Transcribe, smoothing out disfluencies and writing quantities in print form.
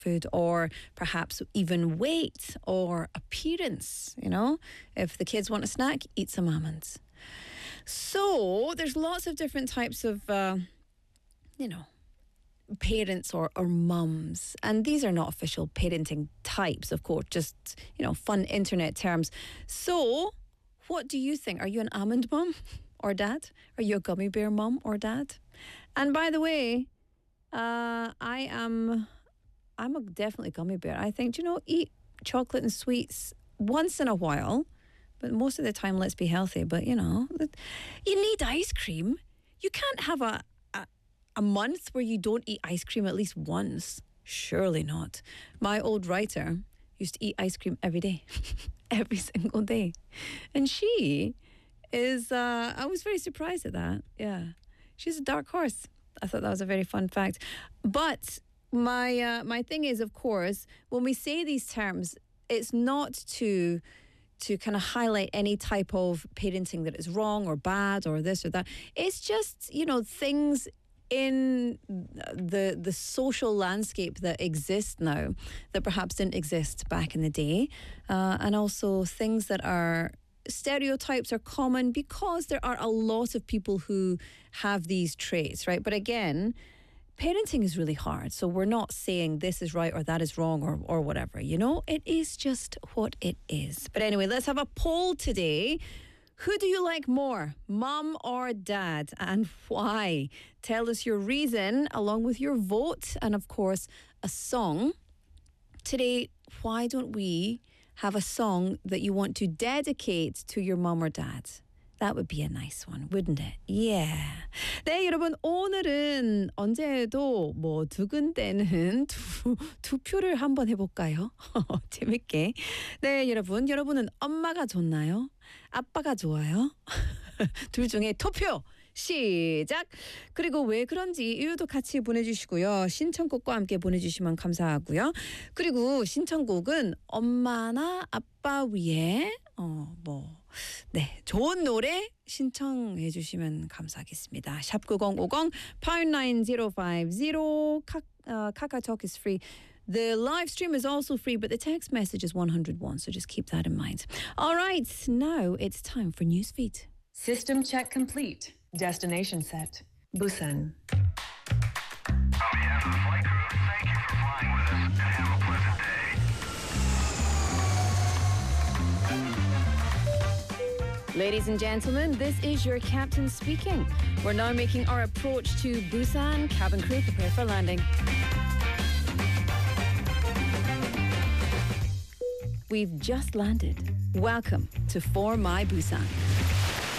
food, or perhaps even weight or appearance. You know, if the kids want a snack, eat some almonds. So there's lots of different types of, parents or mums. And these are not official parenting types, of course, just, fun internet terms. So what do you think? Are you an almond mum or dad? Are you a gummy bear mum or dad? And by the way, I'm definitely gummy bear. I think, eat chocolate and sweets once in a while, but most of the time, let's be healthy. But, you need ice cream. You can't have a month where you don't eat ice cream at least once. Surely not. My old writer used to eat ice cream every day, every single day. And she is, I was very surprised at that. Yeah. She's a dark horse. I thought that was a very fun fact. But my thing is, of course, when we say these terms, it's not to kind of highlight any type of parenting that is wrong or bad or this or that. It's just, things in the social landscape that exist now that perhaps didn't exist back in the day. And also things that are stereotypes are common because there are a lot of people who have these traits, right? But again, parenting is really hard. So we're not saying this is right or that is wrong or whatever, It is just what it is. But anyway, let's have a poll today. Who do you like more, mum or dad, and why? Tell us your reason along with your vote and, of course, a song. Today, why don't we have a song that you want to dedicate to your mum or dad? That would be a nice one, wouldn't it? Yeah. 네, 여러분, 오늘은 언제도 두근대는 투표를 한번 해볼까요? 재밌게. 네, 여러분은 엄마가 좋나요? 아빠가 좋아요? 둘 중에 투표 시작! 그리고 왜 그런지 이유도 같이 보내주시고요. 신청곡과 함께 보내주시면 감사하고요. 그리고 신청곡은 엄마나 아빠 위에 좋은 노래 신청해 주시면 감사하겠습니다. 샵 9050 59050 KakaTalk is free. The live stream is also free, but the text message is 101, so just keep that in mind. All right, now it's time for Newsfeed. System check complete. Destination set. Busan. On behalf of the flight crew, thank you for flying with us and have a pleasant day. Ladies and gentlemen, this is your captain speaking. We're now making our approach to Busan. Cabin crew, prepare for landing. We've just landed. Welcome to For My Busan.